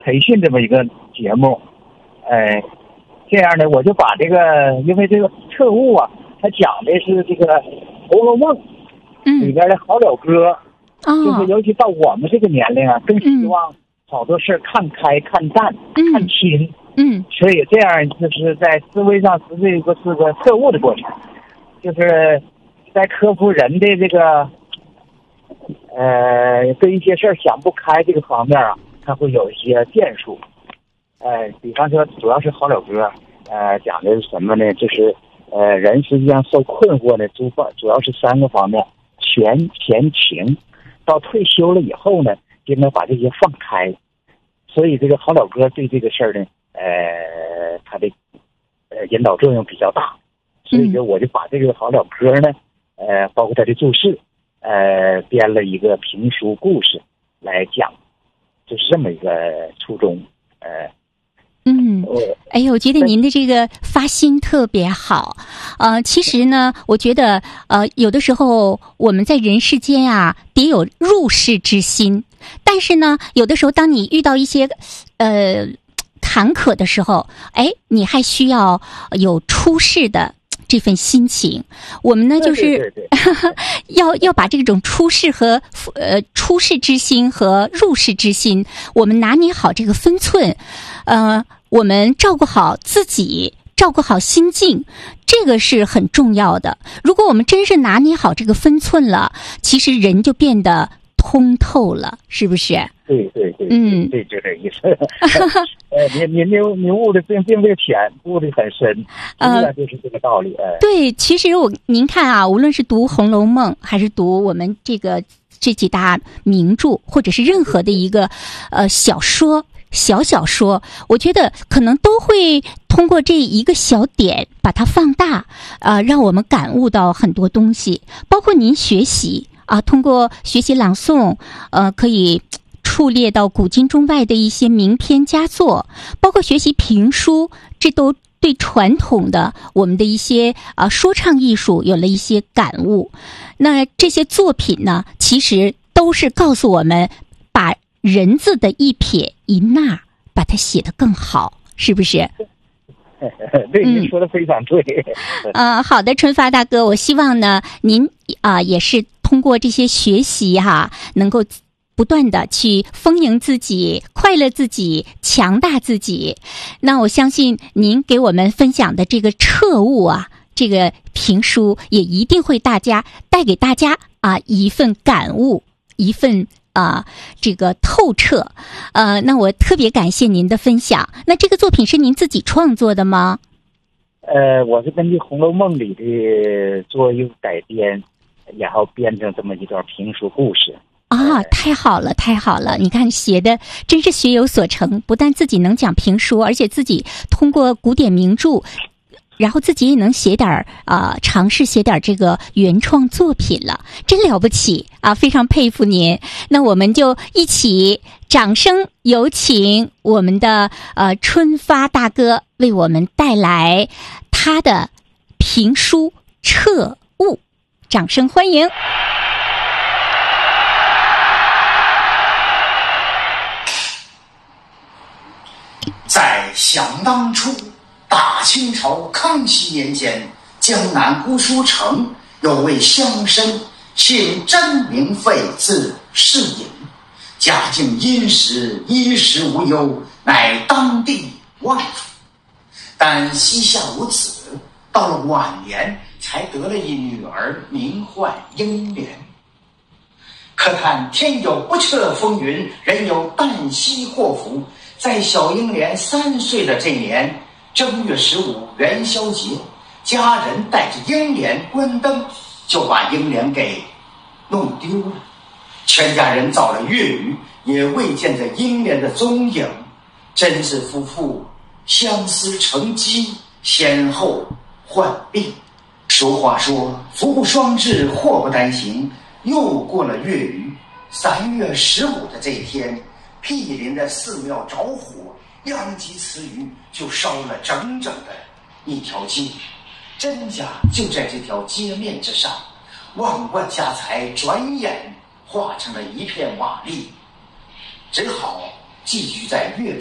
培训这么一个节目，这样呢，我就把这个，因为这个特务啊，它讲的是这个《红楼梦》里边的好了歌，就是尤其到我们这个年龄啊，更希望好多事看开、看淡、看清。所以这样就是在思维上是个特务的过程，就是在克服人的这个对一些事儿想不开这个方面啊，它会有一些建树。比方说主要是好了歌，讲的是什么呢？就是人实际上受困惑的主要是3个方面：钱、情。到退休了以后呢，应该把这些放开。所以这个好了歌对这个事儿呢，它的引导作用比较大。所以我就把这个好了歌呢，包括它的注释，编了一个评书故事来讲，就是这么一个初衷。 哎呦，我觉得您的这个发心特别好。其实呢，我觉得有的时候我们在人世间啊，得有入世之心。但是呢，有的时候当你遇到一些坎坷的时候，你还需要有出世的这份心情。我们呢，就是要把这种出世之心和入世之心，我们拿捏好这个分寸。我们照顾好自己，照顾好心境，这个是很重要的。如果我们真是拿捏好这个分寸了，其实人就变得通透了，是不是？ 对，对，就这意思。您悟的并不浅，悟的很深，实际上就是这个道理。 对，其实您看啊，无论是读《红楼梦》，还是读我们这几大名著，或者是任何的一个小说。小说，我觉得可能都会通过这一个小点把它放大，让我们感悟到很多东西。包括您学习啊，通过学习朗诵，可以触猎到古今中外的一些名篇佳作，包括学习评书，这都对传统的我们的一些说唱艺术有了一些感悟。那这些作品呢，其实都是告诉我们把人字的一撇一捺把它写得更好，是不是？ 对，您说的非常对。 好的，春发大哥，我希望呢，您也是通过这些学习能够不断的去丰盈自己，快乐自己，强大自己。那我相信您给我们分享的这个彻悟这个评书也一定会带给大家一份感悟，一份这个透彻。那我特别感谢您的分享。那这个作品是您自己创作的吗？ 我是根据《红楼梦》里的做一个改编，然后编成这么一段评书故事。 太好了，太好了！你看写的真是学有所成，不但自己能讲评书，而且自己通过古典名著，然后自己也能写点尝试写点这个原创作品了，真了不起非常佩服您。那我们就一起掌声有请我们的春发大哥为我们带来他的评书彻悟，掌声欢迎。 在想当初，大清朝康熙年间，江南姑苏城有位乡绅，姓甄名费，字世隐，家境殷实，衣食无忧，乃当地望族。但膝下无子，到了晚年才得了一女儿，名唤英莲。可叹天有不测风云，人有旦夕祸福。在小英莲3岁的这年正月15元宵节，家人带着英莲关灯，就把英莲给弄丢了。全家人找了月余，也未见这英莲的踪影。甄氏夫妇相思成疾，先后患病。俗话说，福不双至，祸不单行。又过了月余，3月15的这一天，毗邻的寺庙着火，殃及池鱼，就烧了整整的一条街。甄家就在这条街面之上，万贯家财转眼化成了一片瓦砾，只好寄居在乐